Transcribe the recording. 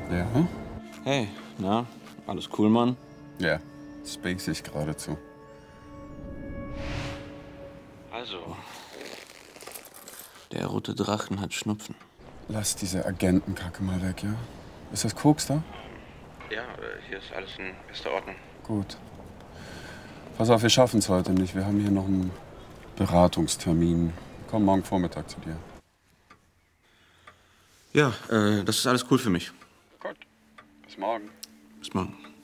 Ja? Hey, na, alles cool, Mann? Ja, speaks ich geradezu. Also, der rote Drachen hat Schnupfen. Lass diese Agentenkacke mal weg, ja? Ist das Koks da? Ja, hier ist alles in bester Ordnung. Gut. Pass auf, wir schaffen es heute nicht. Wir haben hier noch einen Beratungstermin. Komm morgen Vormittag zu dir. Ja, das ist alles cool für mich. Gut. Bis morgen. Bis morgen.